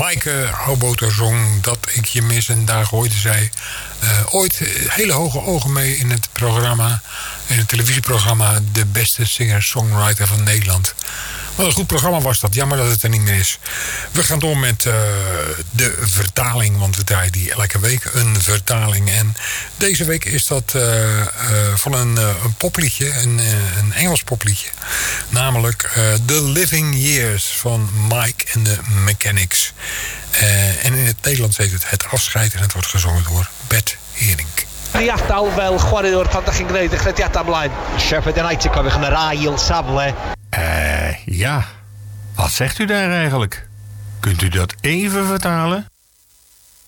Maaike Hoboter zong Dat ik je mis. En daar gooide zij ooit hele hoge ogen mee in het programma. In het televisieprogramma De Beste Singer-Songwriter van Nederland. Wat een goed programma was dat. Jammer dat het er niet meer is. We gaan door met de vertaling. Want we draaien die elke week een vertaling. En deze week is dat van een popliedje. Een Engels popliedje. Namelijk The Living Years van Mike and the Mechanics. En in het Nederlands heet het Afscheid. En het wordt gezongen door Bert Hering. Diadal fel chwaraewr pan da chi'n gwneud y chrediadau ymlaen. Shepard United cofiwch yn yr ail safle. Ja. Wat zegt u daar eigenlijk? Kunt u dat even vertalen?